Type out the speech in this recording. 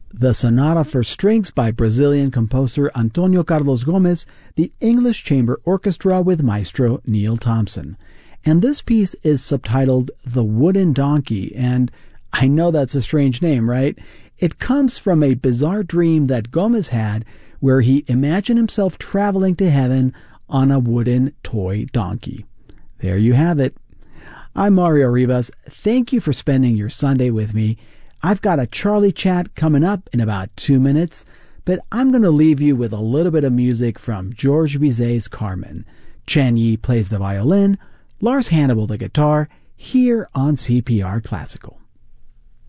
the Sonata for Strings by Brazilian composer Antonio Carlos Gomes, the English Chamber Orchestra with Maestro Neil Thompson. And this piece is subtitled The Wooden Donkey, and I know that's a strange name, right? It comes from a bizarre dream that Gomes had where he imagined himself traveling to heaven on a wooden toy donkey. There you have it. I'm Mario Rivas. Thank you for spending your Sunday with me. I've got a Charlie chat coming up in about 2 minutes, but I'm going to leave you with a little bit of music from Georges Bizet's Carmen. Chen Yi plays the violin, Lars Hannibal the guitar, here on CPR Classical.